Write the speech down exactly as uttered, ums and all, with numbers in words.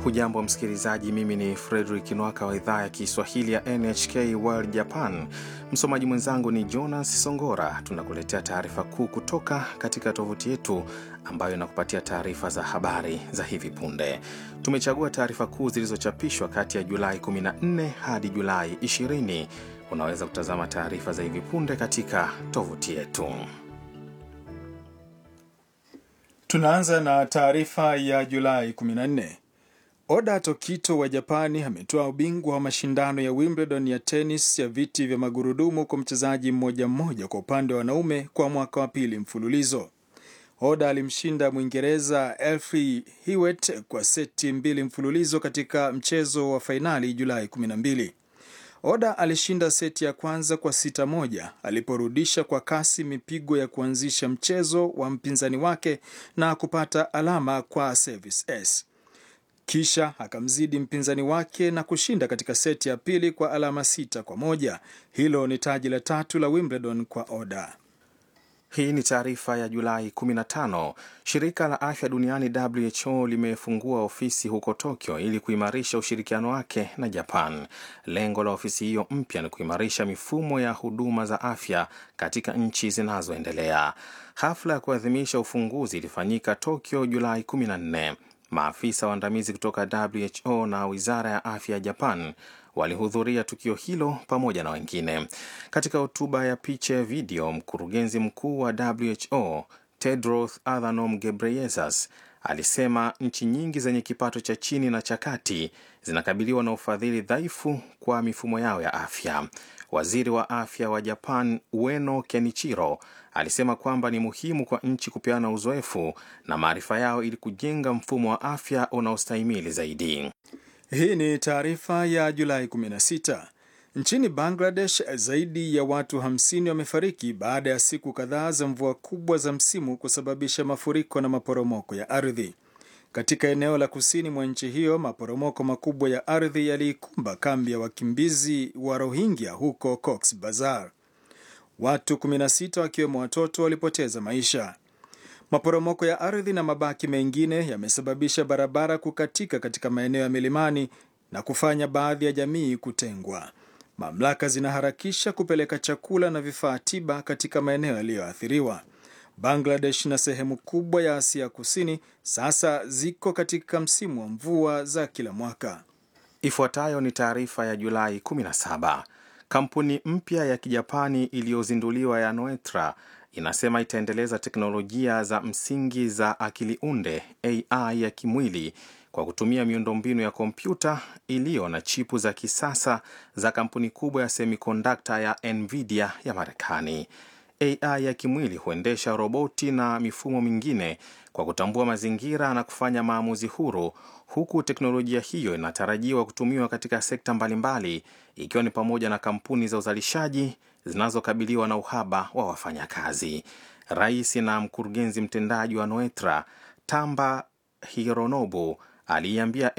Hujambo msikilizaji, mimi ni Frederick Nwaka wa idhaa ya Kiswahili ya N H K World Japan. Msomaji mwenzangu ni Jonas Songora. Tunakuletea taarifa kuu kutoka katika tovuti yetu ambayo inakupatia taarifa za habari za hivi punde. Tumechagua taarifa kuu zilizochapishwa kati ya Julai kumi na nne hadi Julai ishirini. Unaweza kutazama taarifa za hivi punde katika tovuti yetu. Tunaanza na taarifa ya Julai kumi na nne. Oda Tokito wa Japani ametoa ubingwa wa mashindano ya Wimbledon ya tennis ya viti vya magurudumu kwa mchezaji mmoja mmoja kwa upande wa wanaume kwa mwaka wa pili mfululizo. Oda alimshinda Mwingereza Elfie Hewitt kwa seti mbili mfululizo katika mchezo wa fainali Julai kumi na mbili. Oda alishinda seti ya kwanza kwa sita moja aliporudisha kwa kasi mipigo ya kuanzisha mchezo wa mpinzani wake na kupata alama kwa service S. Kisha akamzidi mpinzani wake na kushinda katika seti ya pili kwa alama sita kwa moja. Hilo ni taji la tatu la Wimbledon kwa Oda. Hii ni taarifa ya Julai kumi na tano. Shirika la Afya Duniani W H O limefungua ofisi huko Tokyo ili kuimarisha ushirikiano wake na Japan. Lengo la ofisi hiyo mpya ni kuimarisha mifumo ya huduma za afya katika nchi zinazoendelea. Hafla ya kuadhimisha ufunguzi ilifanyika Tokyo Julai kumi na nne. Maafisa waandamizi kutoka W H O na Wizara ya Afya ya Japan walihudhuria tukio hilo pamoja na wengine. Katika hotuba ya picha video, mkurugenzi mkuu wa W H O Tedros Adhanom Ghebreyesus alisema nchi nyingi zenye kipato cha chini na cha kati zinakabiliwa na ufadhili dhaifu kwa mifumo yao ya afya. Waziri wa afya wa Japan Ueno Kenichiro alisema kwamba ni muhimu kwa nchi kupeana uzoefu na maarifa yao ili kujenga mfumo wa afya unaostahimili zaidi. Hii ni taarifa ya Julai kumi na sita. Nchini Bangladesh, zaidi ya watu hamsini wamefariki baada ya siku kadhaa za mvua kubwa za msimu kusababisha mafuriko na maporomoko ya ardhi. Katika eneo la kusini mwa nchi hiyo, maporomoko makubwa ya ardhi yaliikumba kambi ya wakimbizi wa Rohingya huko Cox's Bazar. Watu kumi na sita wakiwemo watoto walipoteza maisha. Maporomoko ya ardhi na mabaki mengine yamesababisha barabara kukatika katika maeneo ya milimani na kufanya baadhi ya jamii kutengwa. Mamlaka zinaharakisha kupeleka chakula na vifaa tiba katika maeneo yaliyoathiriwa. Bangladesh na sehemu kubwa ya Asia Kusini sasa ziko katika msimu wa mvua za kila mwaka. Ifuatayo ni taarifa ya Julai kumi na saba. Kampuni mpya ya Kijapani iliyozinduliwa ya Noetra inasema itaendeleza teknolojia za msingi za akili unde A I ya kimwili kwa kutumia miundombinu ya kompyuta iliyo na chipu za kisasa za kampuni kubwa ya semiconductor ya Nvidia ya Marekani. A I ya kimwili huendesha roboti na mifumo mingine kwa kutambua mazingira na kufanya maamuzi huru, huku teknolojia hiyo inatarajiwa kutumiwa katika sekta mbalimbali ikiwa ni pamoja na kampuni za uzalishaji zinazokabiliwa na uhaba wa wafanyakazi. Rais na mkurugenzi mtendaji wa Noetra, Tamba Hironobu, aliambia